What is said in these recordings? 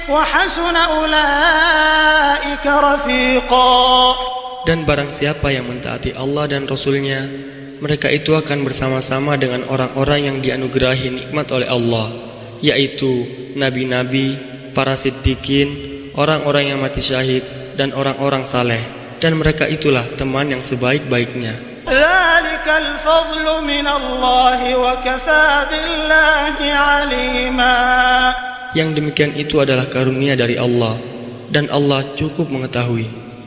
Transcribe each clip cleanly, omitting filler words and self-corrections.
وحسن أولئك رفيقا. Dan barang siapa yang mentaati Allah dan Rasul-Nya, mereka itu akan bersama-sama dengan orang-orang yang dianugerahi nikmat oleh Allah, yaitu nabi-nabi, para siddiqin, orang-orang yang mati syahid, dan orang-orang saleh. Dan mereka itulah teman yang sebaik-baiknya. ذلك الفضل من الله وكفى بالله عليما. Yang demikian itu adalah karunia dari Allah, dan Allah cukup mengetahui.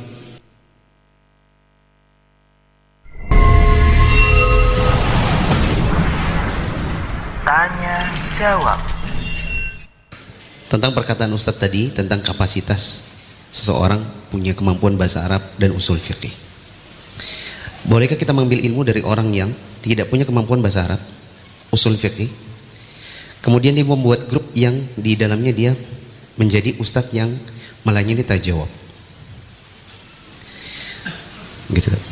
Tanya jawab. Tentang perkataan Ustadz tadi tentang kapasitas seseorang punya kemampuan bahasa Arab dan usul fiqih. Bolehkah kita mengambil ilmu dari orang yang tidak punya kemampuan bahasa Arab, usul fiqih, kemudian dia membuat grup yang di dalamnya dia menjadi ustadz yang melayani tajawab? Gitu kan?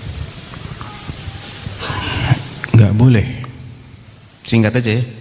Nggak boleh. Singkat aja ya.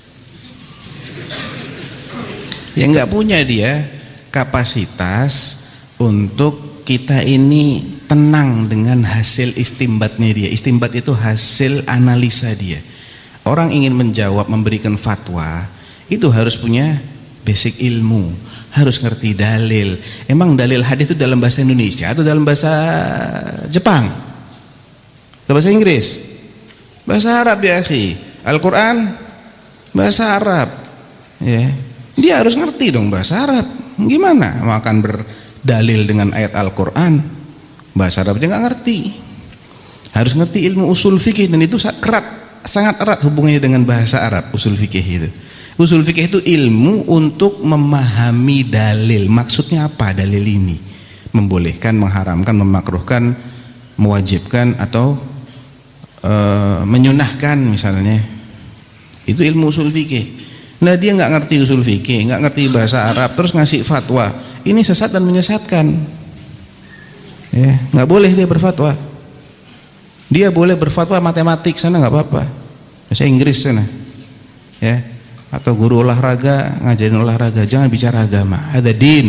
Ya nggak punya dia kapasitas untuk kita ini tenang dengan hasil istimbatnya dia. Istimbat itu hasil analisa dia. Orang ingin menjawab, memberikan fatwa, itu harus punya basic ilmu, harus ngerti dalil. Emang dalil hadis itu dalam bahasa Indonesia atau dalam bahasa Jepang? Atau bahasa Inggris? Bahasa Arab ya akhi. Al-Quran bahasa Arab ya. Dia harus ngerti dong bahasa Arab. Gimana akan berdalil dengan ayat Al-Quran? Bahasa Arab aja nggak ngerti. Harus ngerti ilmu usul fikih, dan itu sangat erat hubungannya dengan bahasa Arab. Usul fikih itu, usul fikih itu ilmu untuk memahami dalil. Maksudnya apa dalil ini? Membolehkan, mengharamkan, memakruhkan, mewajibkan, atau menyunahkan misalnya. Itu ilmu usul fikih. Nah dia nggak ngerti usul fikih, nggak ngerti bahasa Arab, terus ngasih fatwa, ini sesat dan menyesatkan. Ya, nggak boleh dia berfatwa. Dia boleh berfatwa matematik sana nggak apa-apa, bahasa Inggris sana, ya, atau guru olahraga ngajarin olahraga, jangan bicara agama. Ada din,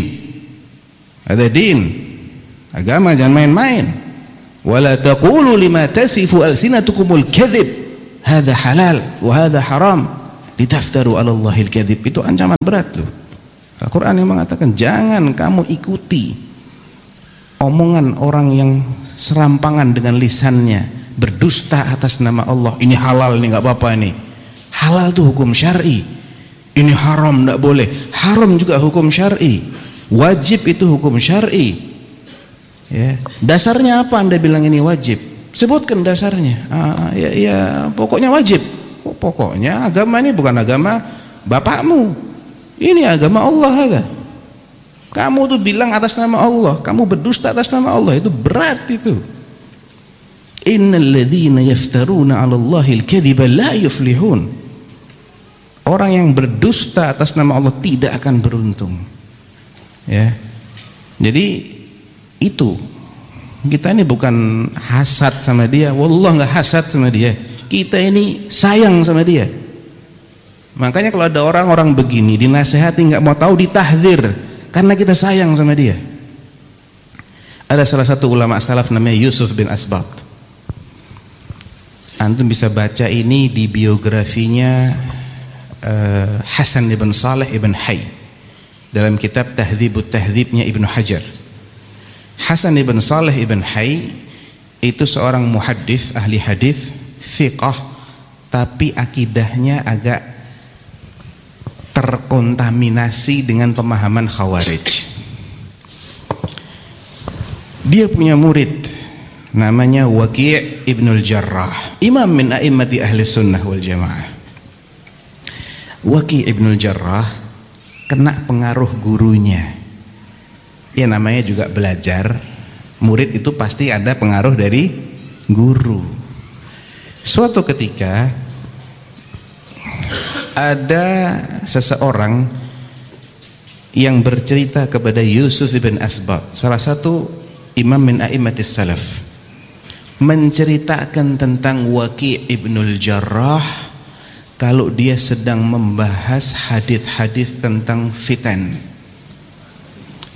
agama jangan main-main. Wala taqulu lima tasifu alsinatukumul kadhib, hadza halal wa hadza haram. Litaftaru 'ala Allahil kadzib. Itu ancaman berat loh. Al-Quran yang mengatakan jangan kamu ikuti omongan orang yang serampangan dengan lisannya, berdusta atas nama Allah. Ini halal, ini nggak apa-apa ini. Halal itu hukum syar'i. Ini haram, nggak boleh. Haram juga hukum syar'i. Wajib itu hukum syar'i. Ya. Dasarnya apa Anda bilang ini wajib? Sebutkan dasarnya. Ya, pokoknya wajib. Pokoknya agama ini bukan agama bapakmu, ini agama Allah ada. Kamu tuh bilang atas nama Allah, kamu berdusta atas nama Allah, itu berat itu. Innal ladzina yaftaruna 'ala Allahil kadhiba la yuflihun. Orang yang berdusta atas nama Allah tidak akan beruntung. Ya. Jadi itu, kita ini bukan hasad sama dia, wallah nggak hasad sama dia. Kita ini sayang sama dia. Makanya kalau ada orang-orang begini dinasehati nggak mau tahu, ditahdzir, karena kita sayang sama dia. Ada salah satu ulama salaf namanya Yusuf bin Asbat. Antum bisa baca ini di biografinya Hasan ibn Saleh ibn Hayy dalam kitab Tahdzibut Tahdzibnya Ibnu Hajar. Hasan ibn Saleh ibn Hayy itu seorang muhaddits, ahli hadis, thiqah, tapi akidahnya agak terkontaminasi dengan pemahaman Khawarij. Dia punya murid namanya Waqi' ibnul Jarrah, imam min a'immati ahli sunnah wal jamaah. Waqi' ibnul Jarrah kena pengaruh gurunya. Ya namanya juga belajar, murid itu pasti ada pengaruh dari guru. Suatu ketika ada seseorang yang bercerita kepada Yusuf bin Asbat, salah satu imam min a'immatis salaf, menceritakan tentang Waqi' ibnul Jarrah kalau dia sedang membahas hadis-hadis tentang fitan,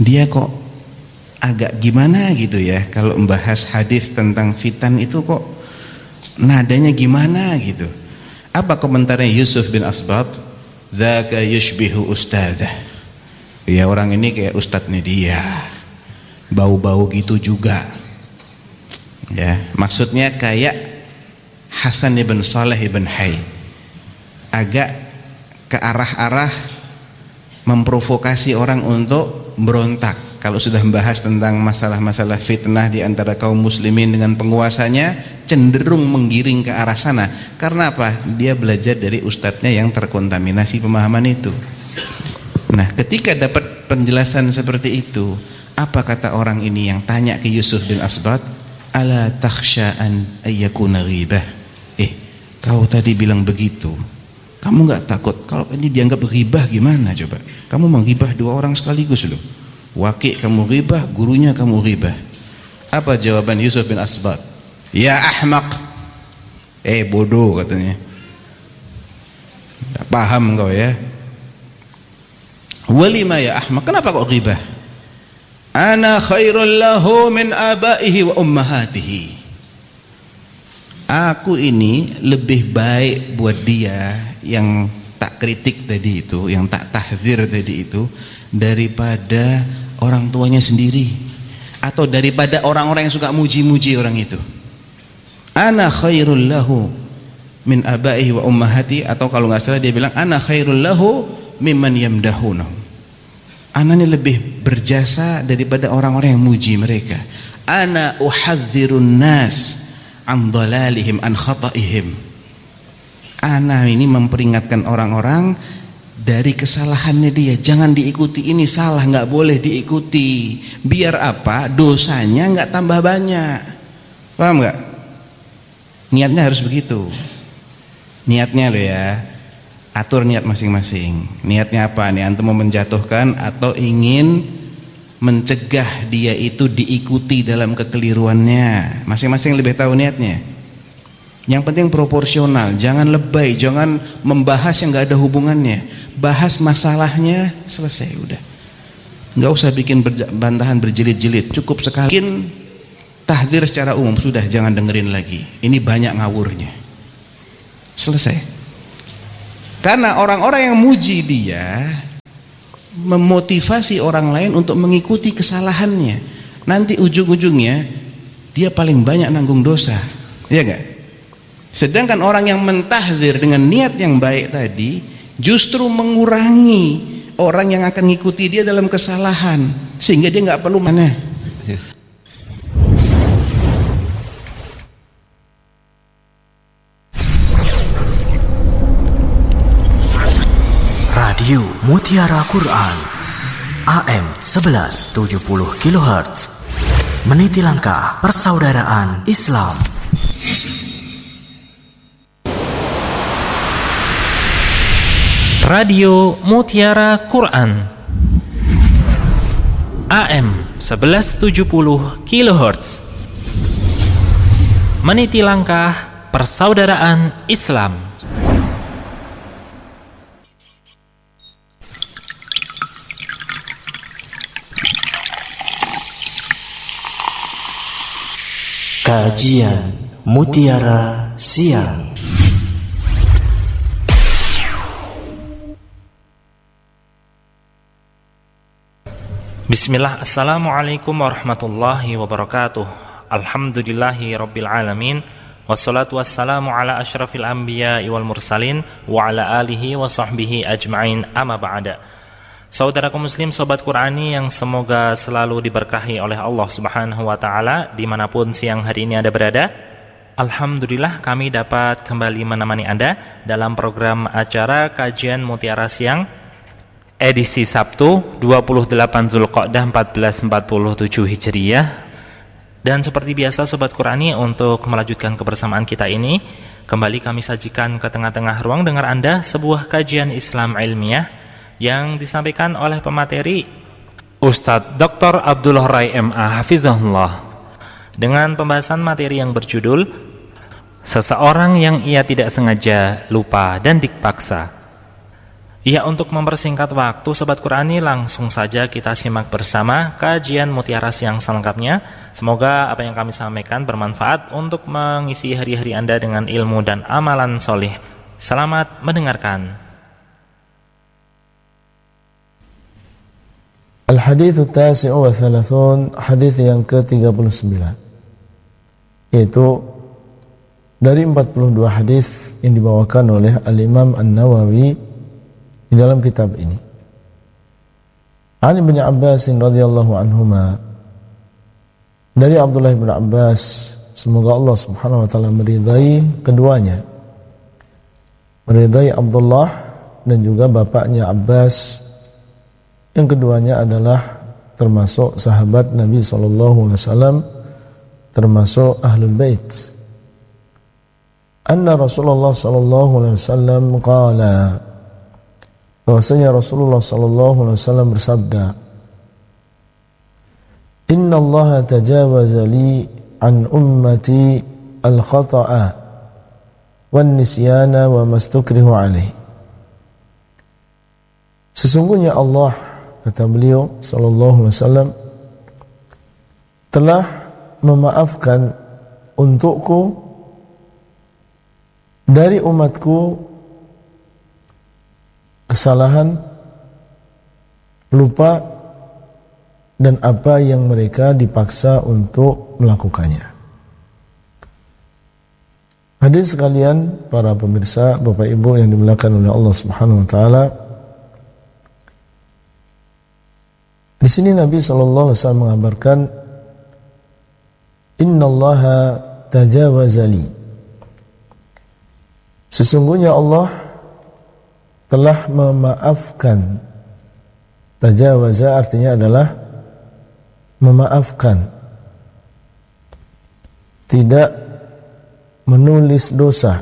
dia kok agak gimana gitu ya, kalau membahas hadis tentang fitan itu kok nadanya gimana gitu. Apa komentarnya Yusuf bin Asbat? Dzaka yushbihu ustadzah. Ya, orang ini kayak ustadznya dia, bau-bau gitu juga ya. Maksudnya kayak Hasan ibn Saleh ibn Hay, agak ke arah-arah memprovokasi orang untuk berontak. Kalau sudah membahas tentang masalah-masalah fitnah di antara kaum muslimin dengan penguasanya, cenderung menggiring ke arah sana. Karena apa? Dia belajar dari ustadznya yang terkontaminasi pemahaman itu. Nah, ketika dapat penjelasan seperti itu, apa kata orang ini yang tanya ke Yusuf bin Asbat? Ala takhsha'an ayyakuna ghibah. Kau tadi bilang begitu, kamu gak takut kalau ini dianggap ghibah gimana coba? Kamu menghibah dua orang sekaligus loh. Waki kamu ghibah, gurunya kamu ghibah. Apa jawaban Yusuf bin Asbat? Ya ahmaq. Bodoh katanya. Tak paham kau ya. Walima ya ahmaq, kenapa kok ghibah? Ana khairul lahu min abaihi wa ummahatihi. Aku ini lebih baik buat dia yang tak kritik tadi itu, yang tak tahdzir tadi itu, daripada orang tuanya sendiri, atau daripada orang-orang yang suka muji-muji orang itu. Ana khairul lahu min abaihi wa ummahati, atau kalau nggak salah dia bilang ana khairul lahu mimman yamdahunahu. Ana ini lebih berjasa daripada orang-orang yang muji mereka. Ana uhadzirun nas an dhalalihim an khata'ihim. Ana ini memperingatkan orang-orang dari kesalahannya dia, jangan diikuti, ini salah, nggak boleh diikuti. Biar apa? Dosanya nggak tambah banyak. Paham nggak? Niatnya harus begitu. Niatnya loh ya, atur niat masing-masing. Niatnya apa nih? Antum mau menjatuhkan atau ingin mencegah dia itu diikuti dalam kekeliruannya? Masing-masing lebih tahu niatnya. Yang penting proporsional, jangan lebay, jangan membahas yang nggak ada hubungannya. Bahas masalahnya, selesai udah. Nggak usah bikin bantahan berjilid-jilid, cukup sekali tahdzir secara umum, sudah, jangan dengerin lagi. Ini banyak ngawurnya. Selesai. Karena orang-orang yang muji dia memotivasi orang lain untuk mengikuti kesalahannya. Nanti ujung-ujungnya dia paling banyak nanggung dosa. Iya enggak? Sedangkan orang yang mentahdzir dengan niat yang baik tadi justru mengurangi orang yang akan ngikuti dia dalam kesalahan, sehingga dia nggak perlu mana. Radio Mutiara Quran AM 1170 kHz, meniti langkah persaudaraan Islam. Radio Mutiara Quran AM 1170 kHz, meniti langkah persaudaraan Islam. Kajian Mutiara Siang. Bismillah, assalamualaikum warahmatullahi wabarakatuh. Alhamdulillahi rabbil alamin, wassalatu wassalamu ala asyrafil anbiya wal mursalin wa ala alihi wa sahbihi ajma'in, amma ba'da. Saudaraku muslim, sobat Qurani yang semoga selalu diberkahi oleh Allah subhanahu wa ta'ala dimanapun siang hari ini Anda berada. Alhamdulillah kami dapat kembali menemani Anda dalam program acara Kajian Mutiara Siang edisi Sabtu 28 Zulqa'dah 1447 Hijriyah. Dan seperti biasa sobat Qurani, untuk melanjutkan kebersamaan kita ini, kembali kami sajikan ke tengah-tengah ruang dengar Anda sebuah kajian Islam ilmiah yang disampaikan oleh pemateri Ustadz Dr. Abdullah Rai MA Hafizahullah, dengan pembahasan materi yang berjudul Seseorang yang ia tidak sengaja lupa dan dipaksa. Ya, untuk mempersingkat waktu Sobat Qurani, langsung saja kita simak bersama kajian Mutiara Siang selengkapnya. Semoga apa yang kami sampaikan bermanfaat untuk mengisi hari-hari Anda dengan ilmu dan amalan soleh. Selamat mendengarkan. Al-Hadithu Tasi'u wa Thalathun, hadith yang ke-39, yaitu dari 42 hadith yang dibawakan oleh Al-Imam An-Nawawi di dalam kitab ini. An Ibn Abbas radhiyallahu anhuma, dari Abdullah bin Abbas, semoga Allah Subhanahu wa taala meridai keduanya, meridai Abdullah dan juga bapaknya Abbas, yang keduanya adalah termasuk sahabat Nabi sallallahu alaihi wasallam, termasuk ahlul bait. Anna Rasulullah sallallahu alaihi wasallam qala, bahwasanya Rasulullah sallallahu alaihi wasallam bersabda, Inna Allah tajawaza li an ummati al-khata'a wan nisyana wa mastukrihu alaih. Sesungguhnya Allah, kata beliau sallallahu alaihi wasallam, telah memaafkan untukku dari umatku kesalahan, lupa, dan apa yang mereka dipaksa untuk melakukannya. Hadirin sekalian, para pemirsa, Bapak Ibu yang dimuliakan oleh Allah Subhanahu wa taala, di sini Nabi sallallahu alaihi wasallam mengabarkan, Innallaha tajawaza li. Sesungguhnya Allah telah memaafkan. Tajawaza artinya adalah memaafkan, tidak menulis dosa,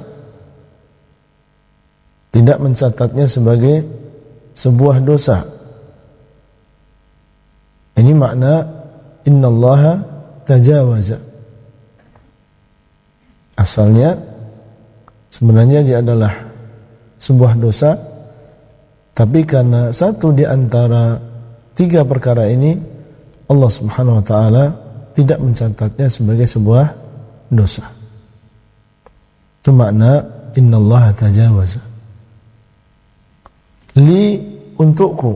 tidak mencatatnya sebagai sebuah dosa. Ini makna innallaha tajawaza. Asalnya sebenarnya dia adalah sebuah dosa, tapi karena satu di antara tiga perkara ini, Allah Subhanahu wa taala tidak mencatatnya sebagai sebuah dosa. Itu makna innallaha tajawaza. Li, untukku.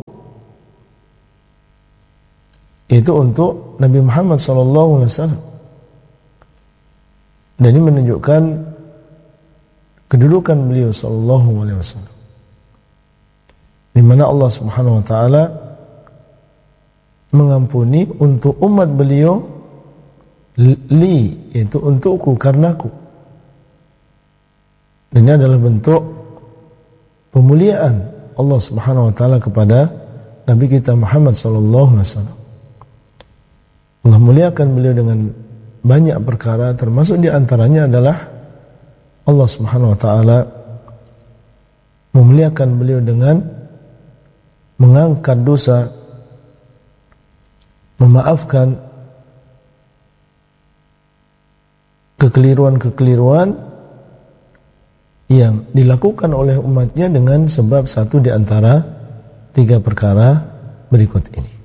Itu untuk Nabi Muhammad sallallahu alaihi wasallam. Dan ini menunjukkan kedudukan beliau sallallahu alaihi wasallam, di mana Allah Subhanahu wa taala mengampuni untuk umat beliau, li, yaitu untukku, karenaku. Dan ini adalah bentuk pemuliaan Allah Subhanahu wa taala kepada Nabi kita Muhammad sallallahu alaihi wasallam. Allah muliakan beliau dengan banyak perkara, termasuk di antaranya adalah Allah Subhanahu wa taala memuliakan beliau dengan mengangkat dosa, memaafkan kekeliruan-kekeliruan yang dilakukan oleh umatnya dengan sebab satu di antara tiga perkara berikut ini.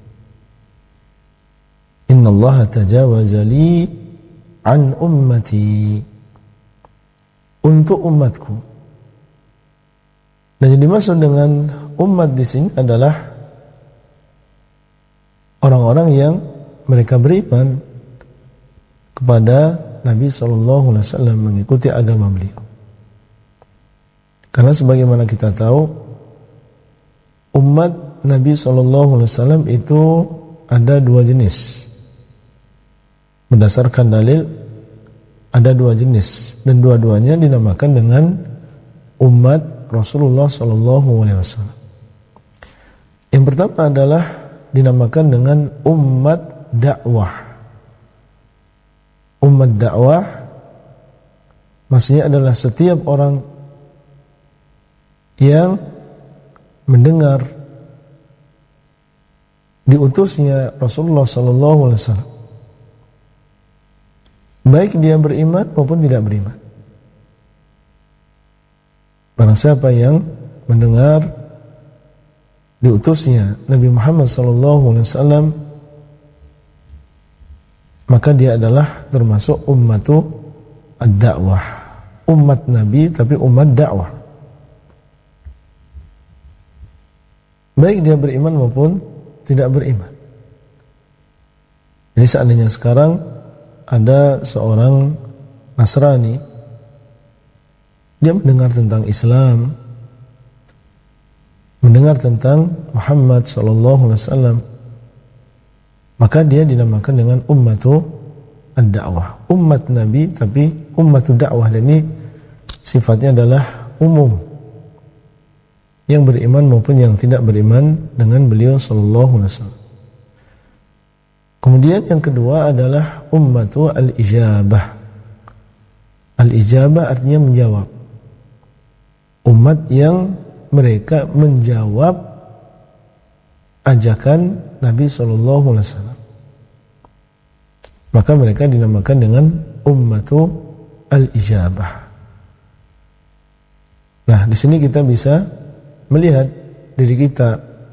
Innallaha tajawaza li an ummati, untuk umatku. Dan yang dimaksud dengan umat di sini adalah orang-orang yang mereka beriman kepada Nabi sallallahu alaihi wasallam, mengikuti agama beliau. Karena sebagaimana kita tahu, umat Nabi sallallahu alaihi wasallam itu ada dua jenis. Berdasarkan dalil ada dua jenis, dan dua-duanya dinamakan dengan umat Rasulullah sallallahu alaihi wasallam. Yang pertama adalah dinamakan dengan umat dakwah. Umat dakwah maksudnya adalah setiap orang yang mendengar diutusnya Rasulullah sallallahu alaihi wasallam, baik dia beriman maupun tidak beriman. Barang siapa yang mendengar diutusnya Nabi Muhammad SAW, maka dia adalah termasuk ummatu ad-da'wah, umat Nabi tapi umat dakwah. Baik dia beriman maupun tidak beriman. Jadi seandainya sekarang ada seorang Nasrani, dia mendengar tentang Islam, mendengar tentang Muhammad SAW, maka dia dinamakan dengan ummatu ad-da'wah, umat Nabi tapi ummatu dakwah. Dan ini sifatnya adalah umum, yang beriman maupun yang tidak beriman dengan beliau sallallahu alaihi wasallam. Kemudian yang kedua adalah ummatu al-ijabah. Al-ijabah artinya menjawab. Umat yang mereka menjawab ajakan Nabi sallallahu alaihi wasallam, maka mereka dinamakan dengan ummatu al-ijabah. Nah, di sini kita bisa melihat diri kita,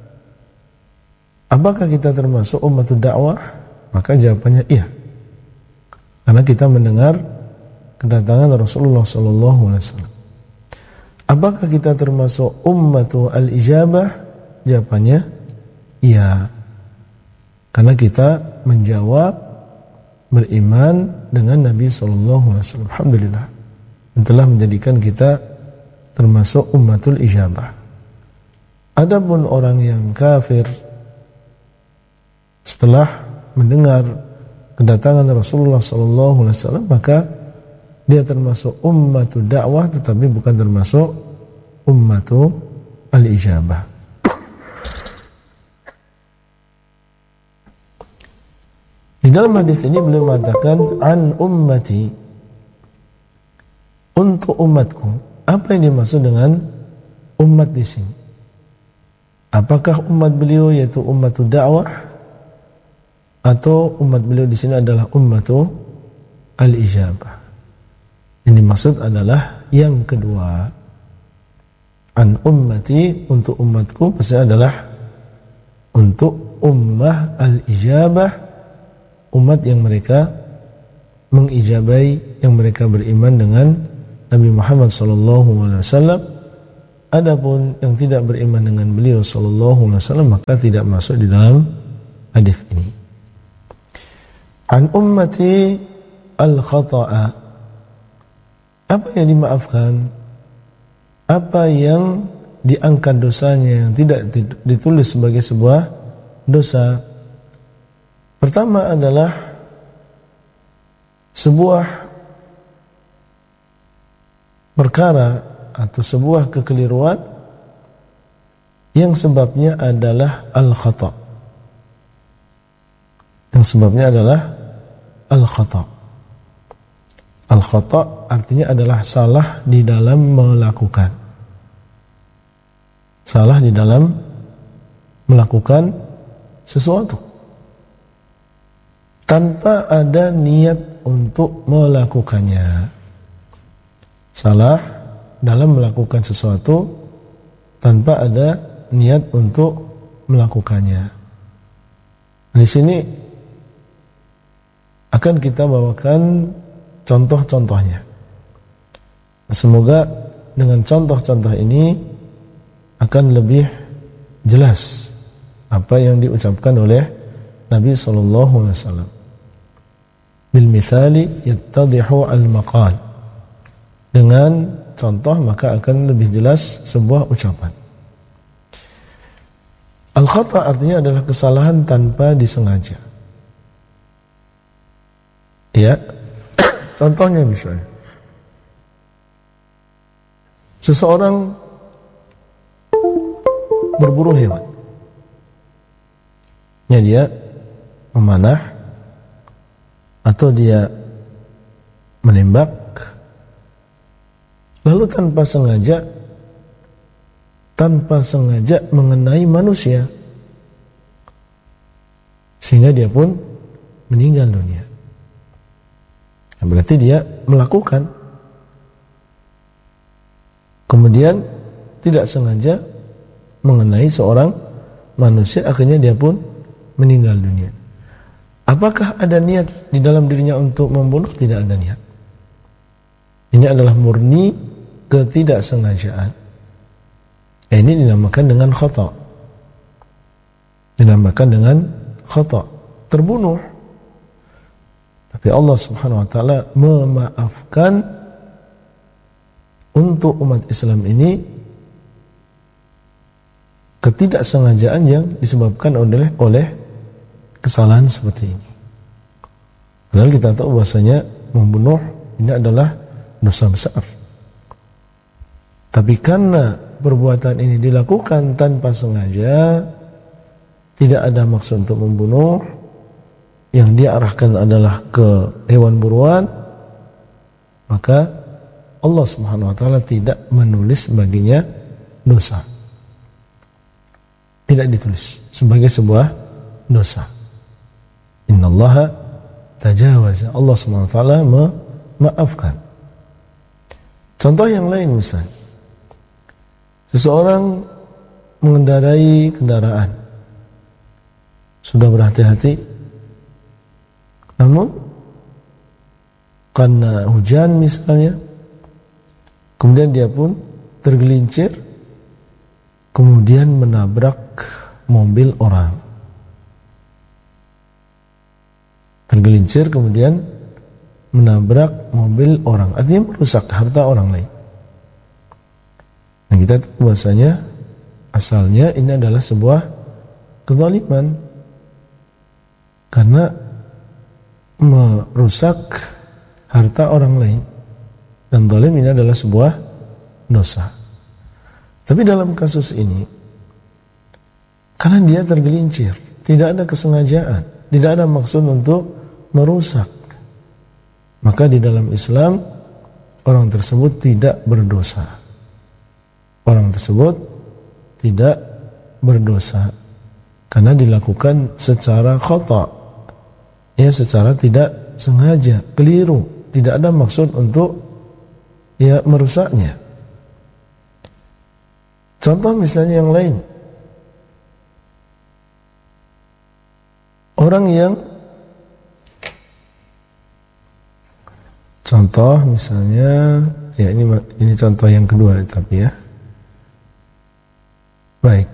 apakah kita termasuk ummatu dakwah? Maka jawabannya iya, karena kita mendengar kedatangan Rasulullah sallallahu alaihi wasallam. Apakah kita termasuk ummatu al-ijabah? Jawabannya iya, karena kita menjawab beriman dengan Nabi sallallahu alaihi wasallam. Alhamdulillah, yang telah menjadikan kita termasuk ummatul ijabah. Adapun orang yang kafir setelah mendengar kedatangan Rasulullah sallallahu alaihi wasallam, maka dia termasuk ummatu dakwah tetapi bukan termasuk ummatu al-ijabah. Di dalam hadis ini beliau mengatakan an ummati, untuk umatku. Apa yang dimaksud dengan umat di sini? Apakah umat beliau yaitu ummatu dakwah, atau umat beliau di sini adalah ummatu al-ijabah? Yang dimaksud adalah yang kedua. An ummati, untuk umatku, maksudnya adalah untuk ummah al-ijabah, umat yang mereka mengijabai, yang mereka beriman dengan Nabi Muhammad SAW. Adapun yang tidak beriman dengan beliau SAW, maka tidak masuk di dalam hadis ini. An ummati al-khata'a, apa yang dimaafkan, apa yang diangkat dosanya, yang tidak ditulis sebagai sebuah dosa. Pertama adalah sebuah perkara atau sebuah kekeliruan yang sebabnya adalah al-khata'. Yang sebabnya adalah al-khata'. Al-khata' artinya adalah salah di dalam melakukan. Salah di dalam melakukan sesuatu tanpa ada niat untuk melakukannya. Salah dalam melakukan sesuatu tanpa ada niat untuk melakukannya. Di sini akan kita bawakan contoh-contohnya. Semoga dengan contoh-contoh ini akan lebih jelas apa yang diucapkan oleh Nabi SAW. Bil mithali yattadihu al-maqal. Dengan contoh maka akan lebih jelas sebuah ucapan. Al-khata' artinya adalah kesalahan tanpa disengaja. Ya, contohnya misalnya seseorang berburu hewan. Ya, dia memanah atau dia menembak, lalu tanpa sengaja mengenai manusia, sehingga dia pun meninggal dunia. Berarti dia melakukan, kemudian tidak sengaja mengenai seorang manusia, akhirnya dia pun meninggal dunia. Apakah ada niat di dalam dirinya untuk membunuh? Tidak ada niat. Ini adalah murni ketidaksengajaan. Ini dinamakan dengan khata. Dinamakan dengan khata, terbunuh. Tapi Allah Subhanahu wa taala memaafkan untuk umat Islam ini ketidaksengajaan yang disebabkan oleh kesalahan seperti ini. Padahal kita tahu bahwasanya membunuh ini adalah dosa besar. Tapi karena perbuatan ini dilakukan tanpa sengaja, tidak ada maksud untuk membunuh, yang dia arahkan adalah ke hewan buruan, maka Allah Subhanahu wa taala tidak menulis baginya dosa. Tidak ditulis sebagai sebuah dosa. Innallaha tajawaza. Allah Subhanahu wa taala memaafkan. Contoh yang lain misalnya, seseorang mengendarai kendaraan, sudah berhati-hati, namun karena hujan misalnya, kemudian dia pun tergelincir, kemudian menabrak mobil orang. Tergelincir kemudian menabrak mobil orang, artinya merusak harta orang lain. Nah, kita tahu bahwasanya asalnya ini adalah sebuah kezaliman, karena merusak harta orang lain, dan zalim ini adalah sebuah dosa. Tapi dalam kasus ini, karena dia tergelincir, tidak ada kesengajaan, tidak ada maksud untuk merusak, maka di dalam Islam orang tersebut tidak berdosa. Orang tersebut tidak berdosa karena dilakukan secara khata, ya, secara tidak sengaja, keliru, tidak ada maksud untuk ya merusaknya. Contoh misalnya yang lain, orang yang contoh misalnya, ya ini contoh yang kedua tapi ya. Baik.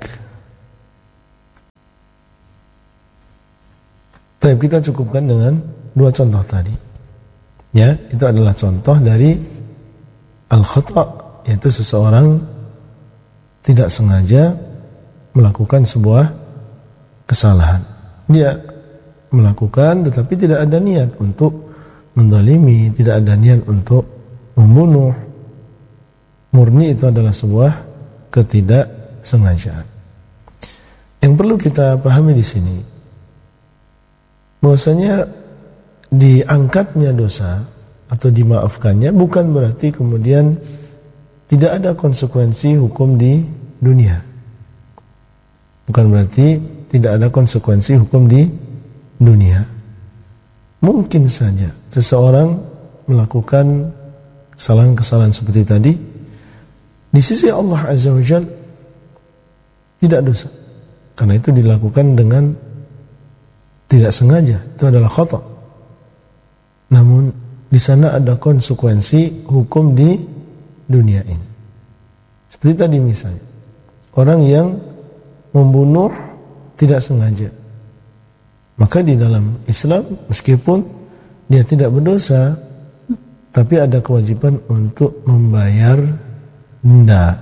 Tapi kita cukupkan dengan dua contoh tadi. Ya, itu adalah contoh dari al-khata', yaitu seseorang tidak sengaja melakukan sebuah kesalahan. Dia melakukan tetapi tidak ada niat untuk menzalimi, tidak ada niat untuk membunuh. Murni itu adalah sebuah ketidaksengajaan. Yang perlu kita pahami di sini, bahwasanya diangkatnya dosa atau dimaafkannya bukan berarti kemudian tidak ada konsekuensi hukum di dunia. Bukan berarti tidak ada konsekuensi hukum di dunia. Mungkin saja seseorang melakukan kesalahan-kesalahan seperti tadi, di sisi Allah Azza wa Jalla tidak dosa, karena itu dilakukan dengan tidak sengaja, itu adalah khata. Namun di sana ada konsekuensi hukum di dunia ini. Seperti tadi misalnya, orang yang membunuh tidak sengaja, maka di dalam Islam meskipun dia tidak berdosa, tapi ada kewajiban untuk membayar denda.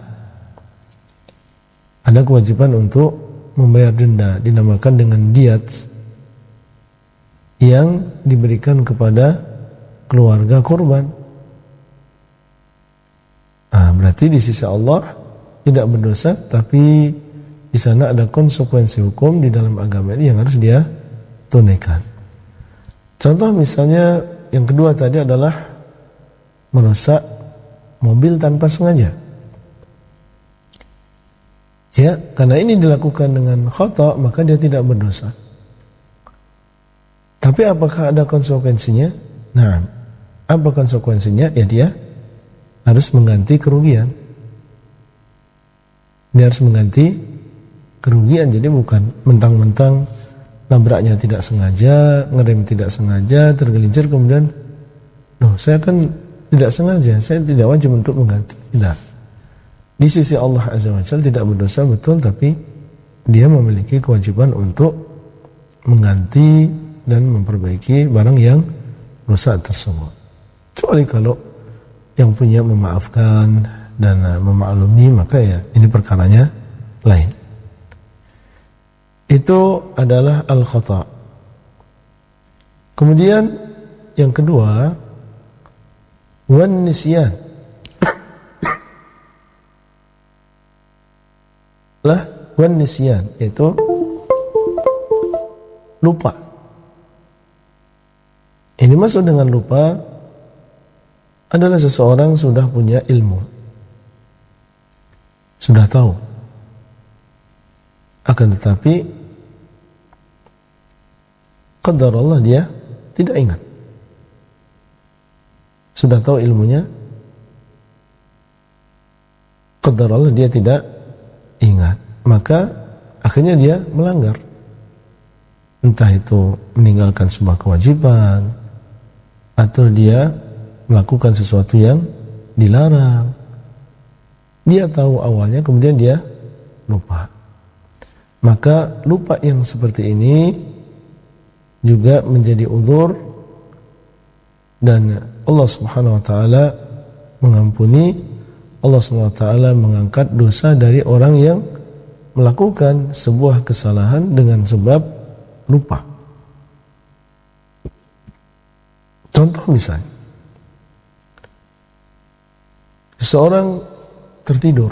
Ada kewajiban untuk membayar denda, dinamakan dengan diyat, yang diberikan kepada keluarga korban. Nah, berarti di sisi Allah tidak berdosa, tapi di sana ada konsekuensi hukum di dalam agama ini yang harus dia tunaikan. Contoh misalnya yang kedua tadi adalah merusak mobil tanpa sengaja. Ya, karena ini dilakukan dengan khata, maka dia tidak berdosa. Tapi apakah ada konsekuensinya? Nah, apa konsekuensinya? Ya, dia harus mengganti kerugian. Dia harus mengganti kerugian. Jadi bukan mentang-mentang nabraknya tidak sengaja, ngerem tidak sengaja, tergelincir kemudian saya kan tidak sengaja, saya tidak wajib untuk mengganti. Tidak. Di sisi Allah Azza wa Jalla tidak berdosa betul, tapi dia memiliki kewajiban untuk mengganti dan memperbaiki barang yang rusak tersebut. Kecuali kalau yang punya memaafkan dan memaklumi, maka ya ini perkaranya lain. Itu adalah al-khata. Kemudian yang kedua, wan nisyan. Wan nisyan yaitu lupa. Ini maksud dengan lupa adalah seseorang sudah punya ilmu, sudah tahu, akan tetapi qadar Allah dia tidak ingat. Sudah tahu ilmunya, qadar Allah dia tidak ingat, maka akhirnya dia melanggar. Entah itu meninggalkan sebuah kewajiban, atau dia melakukan sesuatu yang dilarang. Dia tahu awalnya, kemudian dia lupa. Maka lupa yang seperti ini juga menjadi uzur, dan Allah Subhanahu wa taala mengampuni. Allah Subhanahu wa taala mengangkat dosa dari orang yang melakukan sebuah kesalahan dengan sebab lupa. Contoh misalnya, seseorang tertidur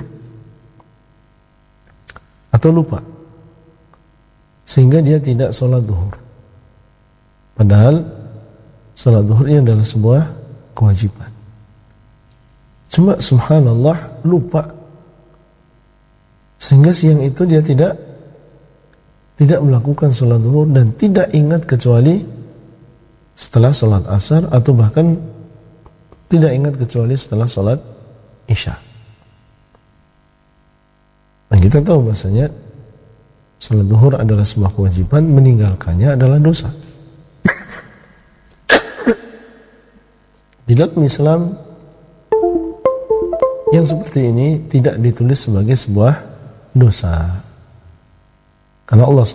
atau lupa sehingga dia tidak sholat zuhur. Padahal sholat zuhur ini adalah sebuah kewajiban. Cuma subhanallah lupa, sehingga siang itu dia tidak melakukan sholat zuhur dan tidak ingat kecuali setelah sholat asar, atau bahkan tidak ingat kecuali setelah sholat isya. Dan kita tahu bahasanya sholat zuhur adalah sebuah kewajiban, meninggalkannya adalah dosa. Di dalam Islam yang seperti ini tidak ditulis sebagai sebuah dosa, karena Allah